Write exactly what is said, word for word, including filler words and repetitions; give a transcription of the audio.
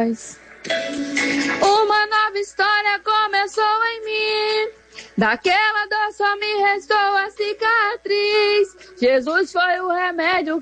paz. Uma nova história começou em mim. Daquela dor só me restou a cicatriz. Jesus foi o remédio